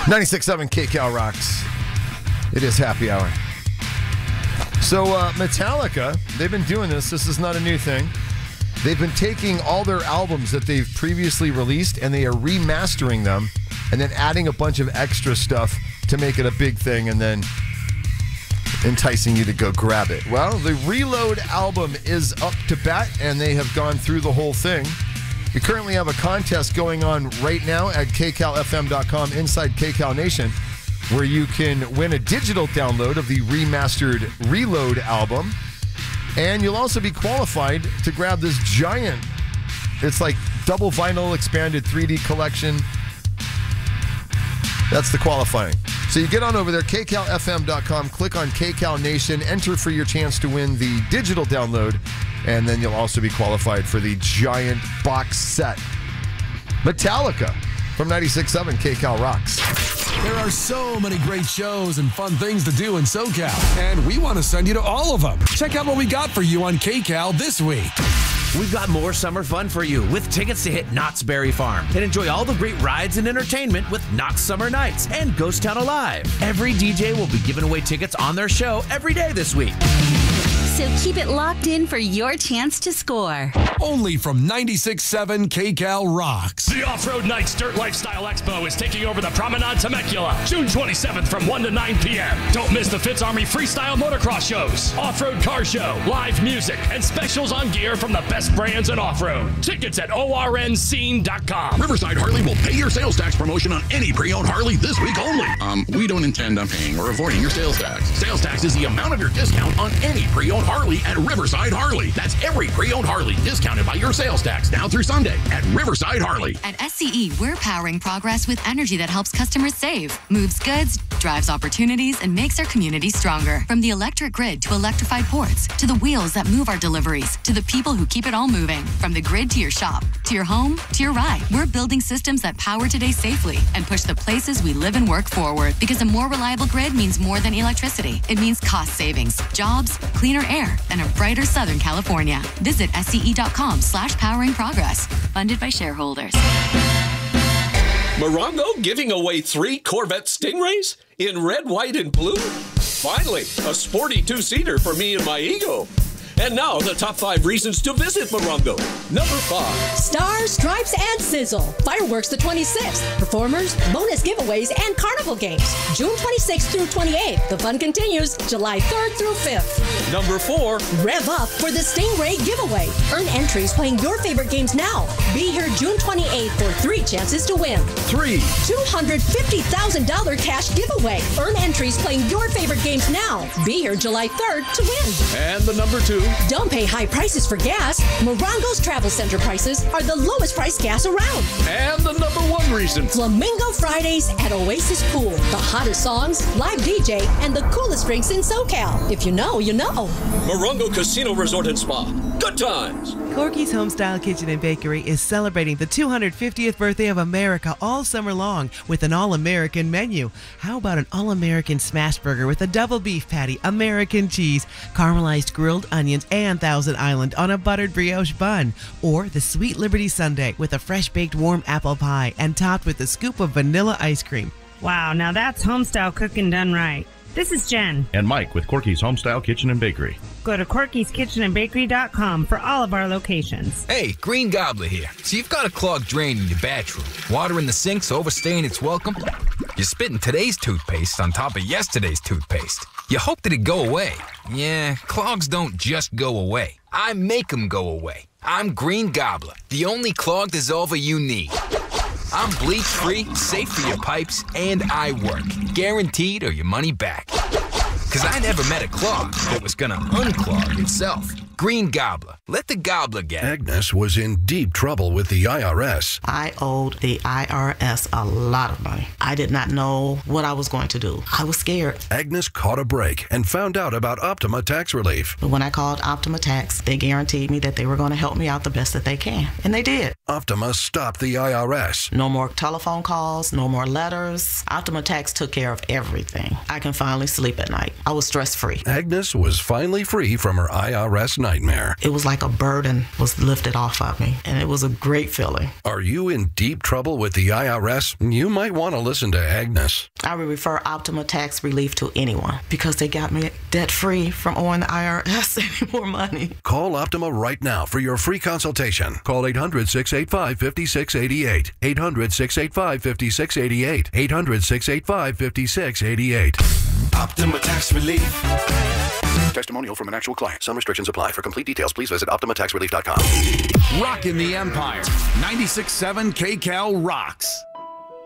96.7 KCal rocks. It is happy hour. So Metallica, they've been doing this. This is not a new thing. They've been taking all their albums that they've previously released and they are remastering them and then adding a bunch of extra stuff to make it a big thing and then enticing you to go grab it. Well, the Reload album is up to bat and they have gone through the whole thing. We currently have a contest going on right now at kcalfm.com inside KCal Nation where you can win a digital download of the remastered Reload album. And you'll also be qualified to grab this giant, it's like double vinyl expanded 3D collection. That's the qualifying. So you get on over there, kcalfm.com, click on KCal Nation, enter for your chance to win the digital download, and then you'll also be qualified for the giant box set. Metallica from 96.7 KCal rocks. There are so many great shows and fun things to do in SoCal, and we want to send you to all of them. Check out what we got for you on KCal this week. We've got more summer fun for you with tickets to hit Knott's Berry Farm and enjoy all the great rides and entertainment with Knott's Summer Nights and Ghost Town Alive. Every DJ will be giving away tickets on their show every day this week. So keep it locked in for your chance to score. Only from 96.7 KCal rocks. The Off-Road Nights Dirt Lifestyle Expo is taking over the Promenade Temecula, June 27th from 1 to 9 p.m. Don't miss the Fitz Army Freestyle Motocross shows, off-road car show, live music, and specials on gear from the best brands in off-road. Tickets at ornscene.com. Riverside Harley will pay your sales tax promotion on any pre-owned Harley this week only. We don't intend on paying or avoiding your sales tax. Sales tax is the amount of your discount on any pre-owned Harley at Riverside Harley. That's every pre-owned Harley discounted by your sales tax now through Sunday at Riverside Harley. At SCE, we're powering progress with energy that helps customers save, moves goods, drives opportunities, and makes our community stronger. From the electric grid to electrified ports, to the wheels that move our deliveries, to the people who keep it all moving. From the grid to your shop, to your home, to your ride. We're building systems that power today safely and push the places we live and work forward. Because a more reliable grid means more than electricity. It means cost savings, jobs, cleaner air, and a brighter Southern California. Visit SCE.com/powering progress. Funded by shareholders. Morongo giving away 3 Corvette Stingrays in red, white, and blue? Finally, a sporty 2-seater for me and my ego. And now, the top 5 reasons to visit Morongo. Number 5. Stars, Stripes, and Sizzle. Fireworks the 26th. Performers, bonus giveaways, and carnival games. June 26th through 28th. The fun continues July 3rd through 5th. Number 4. Rev up for the Stingray giveaway. Earn entries playing your favorite games now. Be here June 28th for 3 chances to win. 3. $250,000 cash giveaway. Earn entries playing your favorite games now. Be here July 3rd to win. And the number 2. Don't pay high prices for gas. Morongo's Travel Center prices are the lowest priced gas around. And the number 1 reason. Flamingo Fridays at Oasis Pool. The hottest songs, live DJ, and the coolest drinks in SoCal. If you know, you know. Morongo Casino Resort and Spa. Good times. Corky's Homestyle Kitchen and Bakery is celebrating the 250th birthday of America all summer long with an all-American menu. How about an all-American smash burger with a double beef patty, American cheese, caramelized grilled onions, and Thousand Island on a buttered brioche bun? Or the Sweet Liberty Sundae with a fresh-baked warm apple pie and topped with a scoop of vanilla ice cream. Wow, now that's homestyle cooking done right. This is Jen. And Mike with Corky's Homestyle Kitchen and Bakery. Go to Corky'sKitchenandBakery.com for all of our locations. Hey, Green Gobbler here. So you've got a clogged drain in your bathroom. Water in the sink's overstaying its welcome. You're spitting today's toothpaste on top of yesterday's toothpaste. You hope that it go away. Yeah, clogs don't just go away. I make them go away. I'm Green Gobbler, the only clog dissolver you need. I'm bleach-free, safe for your pipes, and I work. Guaranteed or your money back. Because I never met a clog that was going to unclog itself. Green Gobbler. Let the gobbler get it. Agnes was in deep trouble with the IRS. I owed the IRS a lot of money. I did not know what I was going to do. I was scared. Agnes caught a break and found out about Optima Tax Relief. But when I called Optima Tax, they guaranteed me that they were going to help me out the best that they can. And they did. Optima stopped the IRS. No more telephone calls, no more letters. Optima Tax took care of everything. I can finally sleep at night. I was stress-free. Agnes was finally free from her IRS nightmare. It was like a burden was lifted off of me, and it was a great feeling. Are you in deep trouble with the IRS? You might want to listen to Agnes. I would refer Optima Tax Relief to anyone because they got me debt-free from owing the IRS any more money. Call Optima right now for your free consultation. Call 800-685-5688. 800-685-5688. 800-685-5688. Optima Tax Relief. Testimonial from an actual client. Some restrictions apply. For complete details, please visit OptimaTaxRelief.com. Rockin' the Empire. 96.7 KCAL rocks.